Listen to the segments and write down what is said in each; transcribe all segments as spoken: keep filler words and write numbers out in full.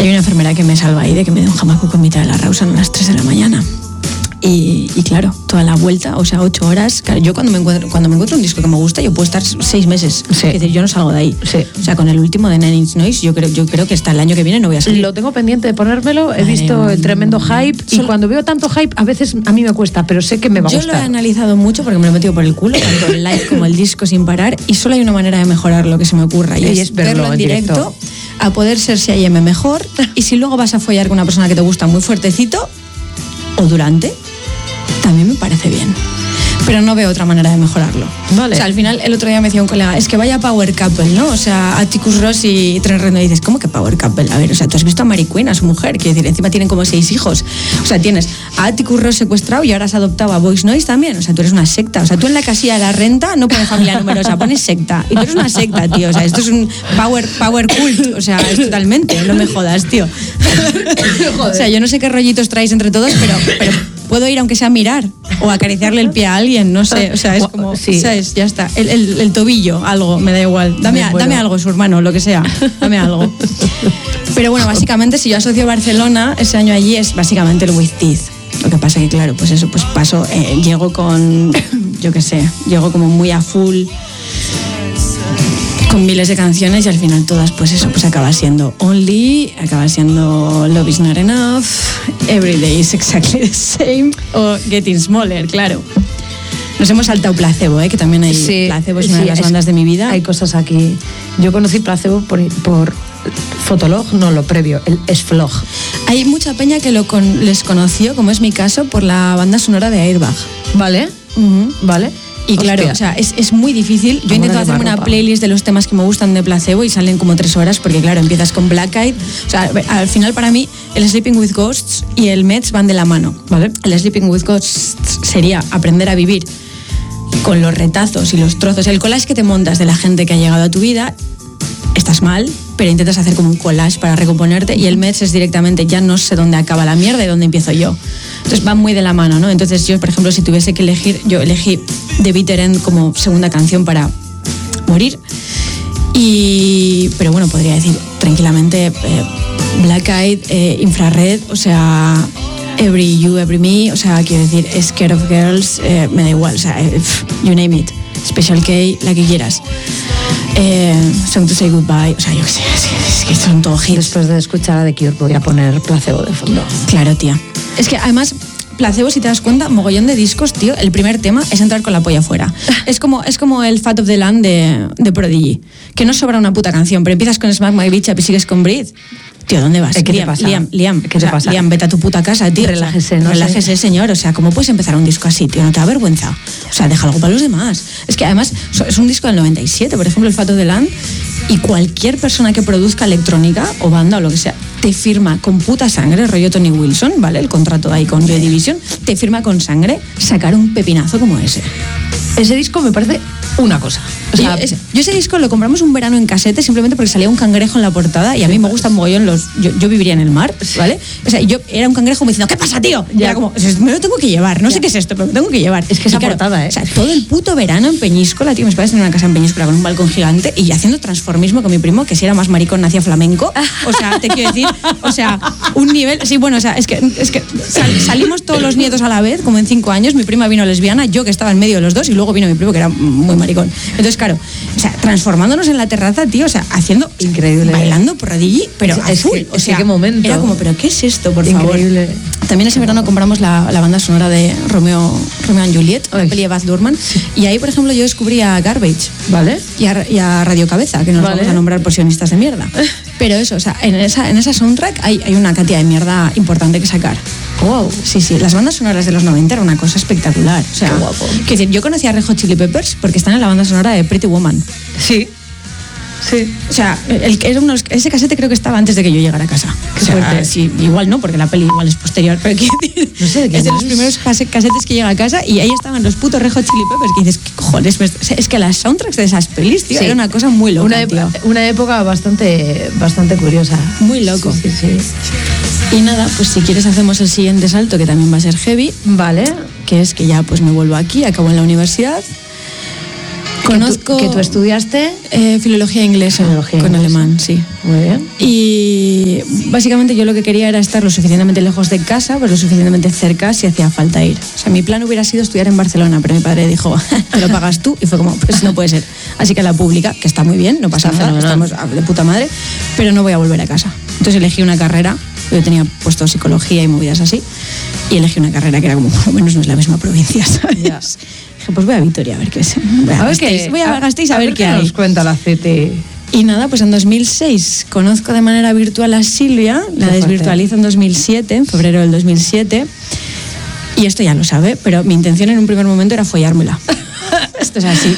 hay una enfermera que me salva ahí de que me dé un jamacuco en mitad de la Rawson a las tres de la mañana. Y, y claro, toda la vuelta, o sea, ocho horas. Claro, yo cuando me encuentro cuando me encuentro un disco que me gusta, yo puedo estar seis meses. Sí. Es decir, yo no salgo de ahí. Sí. O sea, con el último de Nine Inch Noise, yo creo, yo creo que hasta el año que viene no voy a salir. Lo tengo pendiente de ponérmelo, he Madre visto mía. el tremendo hype y Solo- cuando veo tanto hype a veces a mí me cuesta, pero sé que me va a Yo lo he gustar. analizado mucho porque me lo he metido por el culo, tanto el live como el disco sin parar, y solo hay una manera de mejorar lo que se me ocurra, y, Y es, es verlo verlo en en directo, directo. a poder ser si hay M mejor, y si luego vas a follar con una persona que te gusta muy fuertecito, o durante, también me parece bien. Pero no veo otra manera de mejorarlo. Vale. O sea, al final, el otro día me decía un colega, es que vaya Power Couple, ¿no? O sea, Atticus Ross y Trent Reznor. Y dices, ¿cómo que Power Couple? A ver, o sea, tú has visto a Mary Queen, a su mujer, que decir, encima tienen como seis hijos. O sea, tienes a Atticus Ross secuestrado y ahora has adoptado a Voice Noise también. O sea, tú eres una secta. O sea, tú en la casilla de la renta no pones familia numerosa, pones secta. Y tú eres una secta, tío. O sea, esto es un power, power cult. O sea, es totalmente, no me jodas, tío. O sea, yo no sé qué rollitos traéis entre todos, pero... pero puedo ir aunque sea a mirar o acariciarle el pie a alguien, no sé, o sea, es como, Sí. ¿sabes? Ya está. El, el, el tobillo, algo, me da igual. Dame, Me muero. dame algo, su hermano, lo que sea. Dame algo. Pero bueno, básicamente, si yo asocio Barcelona, ese año allí es básicamente el With Teeth. Lo que pasa que, claro, pues eso, pues paso, eh, llego con, yo qué sé, llego como muy a full, con miles de canciones y al final todas, pues eso, pues acaba siendo Only, acaba siendo Love is Not Enough, Every Day is Exactly the Same o Getting Smaller, claro. Nos hemos saltado Placebo, ¿eh? Que también hay Sí, Placebo, es una sí, de las es- bandas de mi vida. Hay cosas aquí. Yo conocí Placebo por, por Fotolog, no lo previo, el Esflog. Hay mucha peña que lo con- les conoció, como es mi caso, por la banda sonora de Airbag. ¿Vale? Ujú. ¿Vale? Y claro, Hostia. o sea, es, es muy difícil. Yo Como intento una hacerme una quemarropa. playlist de los temas que me gustan de Placebo y salen como tres horas porque, claro, empiezas con Black Eyed. O sea, al final para mí el Sleeping with Ghosts y el Mets van de la mano. Vale. El Sleeping with Ghosts sería aprender a vivir con los retazos y los trozos. El collage que te montas de la gente que ha llegado a tu vida, estás mal, pero intentas hacer como un collage para recomponerte, y el Mets es directamente, ya no sé dónde acaba la mierda y dónde empiezo yo. Entonces van muy de la mano, ¿no? Entonces yo, por ejemplo, si tuviese que elegir, yo elegí The Bitter End como segunda canción para morir. Y, pero bueno, podría decir tranquilamente eh, Black Eyed, eh, Infrared, o sea, Every You, Every Me, o sea, quiero decir, Scared of Girls, eh, me da igual, o sea, eh, you name it. Special K, la que quieras. Eh, Song to Say Goodbye, o sea, yo qué sé, es que, es que son todo hits. Después de escuchar a The Cure voy a poner Placebo de fondo. Claro, tía. Es que además, Placebo, si te das cuenta, mogollón de discos, tío, el primer tema es entrar con la polla afuera. Es como, es como el Fat of the Land de, de Prodigy, que no sobra una puta canción, pero empiezas con Smack My Bitch Up y sigues con Breathe. Tío, ¿dónde vas? ¿Qué te Liam, pasa? Liam, Liam, ¿Qué o te sea, pasa? Liam, vete a tu puta casa, tío. Relájese, O sea, no sé. Relájese, señor. O sea, ¿cómo puedes empezar un disco así, tío? No te da vergüenza. O sea, deja algo para los demás. Es que además so- es un disco del noventa y siete, por ejemplo, el Fat of the Land, y cualquier persona que produzca electrónica o banda o lo que sea, te firma con puta sangre, rollo Tony Wilson, ¿vale? El contrato ahí con Joy Division, te firma con sangre sacar un pepinazo como ese. Ese disco me parece una cosa. O sea, yo, ese, yo ese disco lo compramos un verano en casete simplemente porque salía un cangrejo en la portada y a mí me gustan mogollón los... Yo, yo viviría en el mar, ¿vale? O sea, yo era un cangrejo me diciendo, ¿qué pasa, tío? Y Ya. era como, me lo tengo que llevar, no sé qué es esto, pero me tengo que llevar. Es que esa Y claro, portada, ¿eh? O sea, todo el puto verano en Peñíscola, tío, mis padres tenían una casa en Peñíscola con un balcón gigante y haciendo transformismo con mi primo, que si era más maricón hacía flamenco. O sea, te quiero decir, o sea, un nivel... Sí, bueno, o sea, es que, es que sal- salimos todos los nietos a la vez, como en cinco años, mi prima vino lesbiana, yo que estaba en medio de los dos, y luego vino mi primo que era muy maricón. Entonces, claro, o sea, transformándonos en la terraza, tío, o sea, haciendo... Increíble. Bailando Prodigy, pero Es- a es full. que- o es que sea, qué momento. Era como, ¿pero qué es esto, por Increíble. favor? También ese verano compramos la, la banda sonora de Romeo, Romeo and Juliet, la Ay. peli de Baz Luhrmann, y ahí, por ejemplo, yo descubrí a Garbage. ¿Vale? Y a, y a Radio Cabeza, que nos Vale. vamos a nombrar por sionistas de mierda. Pero eso, o sea, en esa, en esa soundtrack hay, hay una cantidad de mierda importante que sacar. Wow. Sí, sí, las bandas sonoras de los noventa era una cosa espectacular. O sea, Qué guapo. que decir, yo conocí a Red Hot Chili Peppers porque están en la banda sonora de Pretty Woman. Sí. Sí. O sea, el, era unos, ese casete creo que estaba antes de que yo llegara a casa. Qué O sea, fuerte. sí, igual no, porque la peli igual es posterior, pero quiero decir, No sé de quién es de los es. primeros case- casetes que llega a casa y ahí estaban los putos Red Hot Chili Peppers, que dices, ¿qué cojones? O sea, es que las soundtracks de esas pelis, tío, Sí. era una cosa muy loca, Una, ep- tío. una época bastante, bastante curiosa. Muy loco. Sí, sí, sí. Y nada, pues si quieres hacemos el siguiente salto, que también va a ser heavy, Vale. que es que ya pues me vuelvo aquí, acabo en la universidad. Conozco... Que tú estudiaste. eh, filología inglesa Filología con inglesa. alemán, sí. Muy bien. Y básicamente yo lo que quería era estar lo suficientemente lejos de casa, pero lo suficientemente cerca si hacía falta ir. O sea, mi plan hubiera sido estudiar en Barcelona, pero mi padre dijo, te lo pagas tú, y fue como, pues no puede ser. Así que la pública, que está muy bien, no pasa Está nada, fenomenal. estamos de puta madre, pero no voy a volver a casa. Entonces elegí una carrera, yo tenía puesto psicología y movidas así, y elegí una carrera que era como, por lo menos no es la misma provincia, ¿sabes? Ya. Dije, pues voy a Vitoria a ver qué es. Voy a, A ver Gasteiz, qué, voy a Gasteiz a, ver qué hay. nos cuenta la C T. Y nada, pues en dos mil seis conozco de manera virtual a Silvia, la Qué desvirtualizo en dos mil siete, en febrero del dos mil siete, y esto ya lo sabe, pero mi intención en un primer momento era follármela. Esto es así.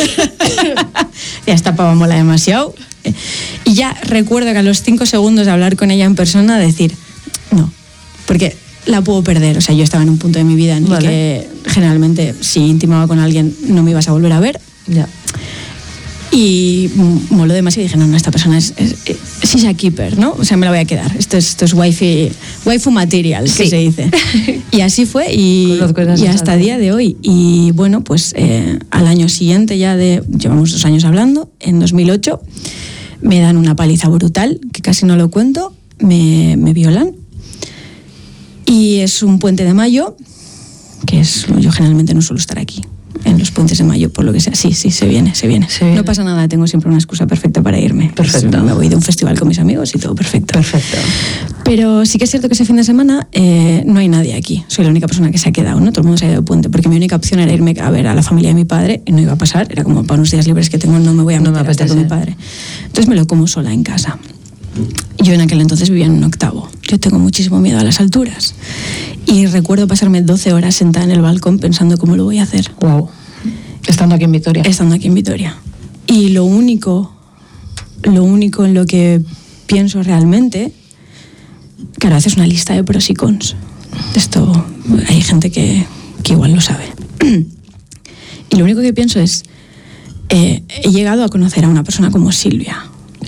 Ya esta pava mola demasiado. Y ya recuerdo que a los cinco segundos de hablar con ella en persona, decir, no, porque la puedo perder. O sea, yo estaba en un punto de mi vida en el Vale. que generalmente si intimaba con alguien no me ibas a volver a ver. Ya. Y moló demasiado y dije, no, no, esta persona es, es, es she's a keeper, ¿no? O sea, me la voy a quedar. Esto es, esto es wifi, waifu material, que Sí. se dice. Y así fue y, Conozco esa y hasta sensación. día de hoy. Y bueno, pues eh, al año siguiente ya de, llevamos dos años hablando, en dos mil ocho, me dan una paliza brutal, que casi no lo cuento, me, me violan. Y es un puente de mayo, que es, yo generalmente no suelo estar aquí, en los puentes de mayo, por lo que sea. Sí, sí, se viene, se viene. Se viene. No pasa nada, tengo siempre una excusa perfecta para irme. Perfecto. Pues me voy de un festival con mis amigos y todo perfecto. Perfecto. Pero sí que es cierto que ese fin de semana eh, no hay nadie aquí. Soy la única persona que se ha quedado, ¿no? Todo el mundo se ha ido de puente, porque mi única opción era irme a ver a la familia de mi padre y no iba a pasar. Era como, para unos días libres que tengo, no me voy a No meter me a estar con mi apetece. padre. Entonces me lo como sola en casa. Yo en aquel entonces vivía en un octavo. Yo tengo muchísimo miedo a las alturas. Y recuerdo pasarme doce horas sentada en el balcón pensando cómo lo voy a hacer. Wow. Estando aquí en Vitoria. Estando aquí en Vitoria. Y lo único, lo único en lo que pienso realmente, claro, haces una lista de pros y cons. Esto hay gente que, que igual lo sabe. Y lo único que pienso es, eh, he llegado a conocer a una persona como Silvia.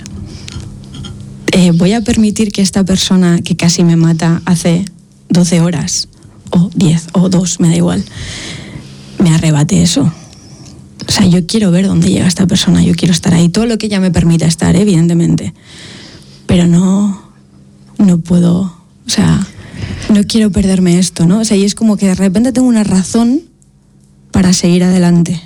Eh, voy a permitir que esta persona que casi me mata hace doce horas, o diez, o dos, me da igual, me arrebate eso. O sea, yo quiero ver dónde llega esta persona, yo quiero estar ahí, todo lo que ella me permita estar, evidentemente. Pero no, no puedo, o sea, no quiero perderme esto, ¿no? O sea, y es como que de repente tengo una razón para seguir adelante.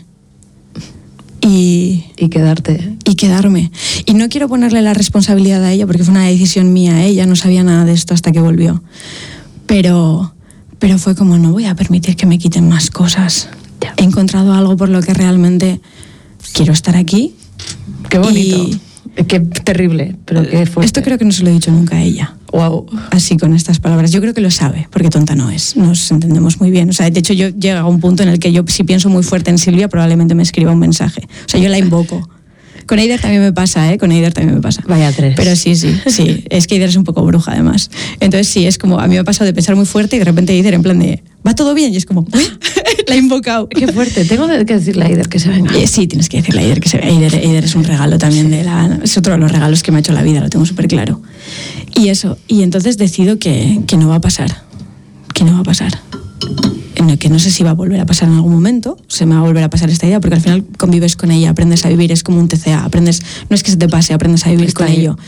Y, Y quedarte. y quedarme. Y no quiero ponerle la responsabilidad a ella porque fue una decisión mía, ella no sabía nada de esto hasta que volvió. Pero, pero fue como, no voy a permitir que me quiten más cosas. Ya. He encontrado algo por lo que realmente quiero estar aquí. Qué bonito. Y- Qué terrible, pero qué fuerte. Esto creo que no se lo he dicho nunca a ella. Wow. Así con estas palabras. Yo creo que lo sabe, porque tonta no es. Nos entendemos muy bien. O sea, de hecho, yo llego a un punto en el que yo, si pienso muy fuerte en Silvia, probablemente me escriba un mensaje. O sea, yo la invoco. Con Eider también me pasa, ¿eh? Con Eider también me pasa. Vaya tres. Pero sí, sí, sí. Es que Eider es un poco bruja, además. Entonces, sí, es como, a mí me ha pasado de pensar muy fuerte y de repente Eider en plan de, ¿va todo bien? Y es como, "Uy, la he invocado. Qué fuerte. Tengo que decirle a Eider que se venga. Eh, sí, tienes que decirle a Eider que se ve. Eider, Eider es un regalo también de la... Es otro de los regalos que me ha hecho la vida, lo tengo súper claro. Y eso, y entonces decido que, que no va a pasar. Que no va a pasar. En el que no sé si va a volver a pasar en algún momento, se me va a volver a pasar esta idea, porque al final convives con ella, aprendes a vivir, es como un T C A, aprendes, no es que se te pase, aprendes a vivir Está con ahí. ello.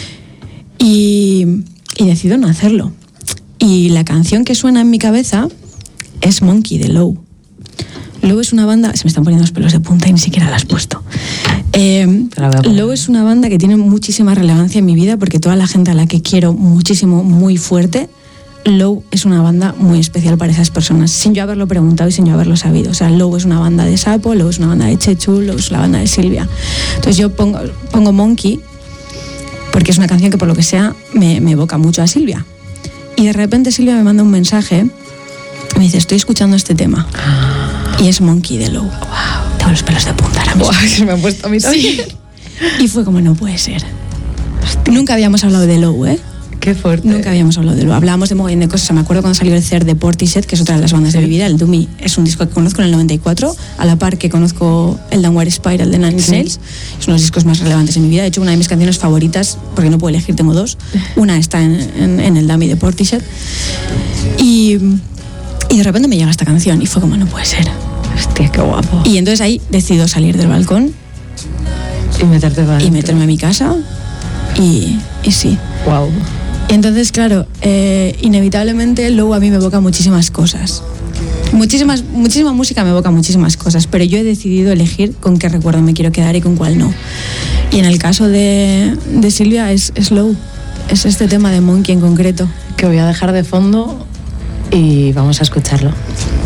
Y, y decido no hacerlo. Y la canción que suena en mi cabeza es Monkey de Low. Low es una banda, se me están poniendo los pelos de punta y ni siquiera la has puesto. Eh, Te la voy a poner. Low es una banda que tiene muchísima relevancia en mi vida porque toda la gente a la que quiero muchísimo, muy fuerte, Low es una banda muy especial para esas personas, sin yo haberlo preguntado y sin yo haberlo sabido. O sea, Low es una banda de Sapo, Low es una banda de Chechu, Low es la banda de Silvia. Entonces yo pongo, pongo Monkey porque es una canción que por lo que sea me, me evoca mucho a Silvia. Y de repente Silvia me manda un mensaje y me dice, estoy escuchando este tema. Y es Monkey de Low. Wow. Tengo los pelos de punta ahora mismo. Wow, se me han puesto a mí también. Y fue como, no puede ser. Nunca habíamos hablado de Low, ¿eh? Qué fuerte. Nunca habíamos hablado de Low. Hablábamos de mogollón de cosas. Me acuerdo cuando salió el C E R de Portishead, que es otra de las bandas de mi vida. El Doomy es un disco que conozco en el noventa y cuatro, a la par que conozco el Downward Spiral de Nine Inch Nails. Es uno de los discos más relevantes de mi vida. De hecho, una de mis canciones favoritas, porque no puedo elegir, tengo dos. Una está en, en, en el Dummy de Portishead. Y, y de repente me llega esta canción y fue como, no puede ser. Hostia, qué guapo. Y entonces ahí decido salir del balcón Y meterte para y adentro. meterme a mi casa y, y sí. Wow. Y entonces, claro, eh, inevitablemente Low a mí me evoca muchísimas cosas. Muchísimas, muchísima música me evoca muchísimas cosas, pero yo he decidido elegir con qué recuerdo me quiero quedar y con cuál no. Y en el caso de, de Silvia es, es Low, es este tema de Monkey en concreto. Que voy a dejar de fondo y vamos a escucharlo.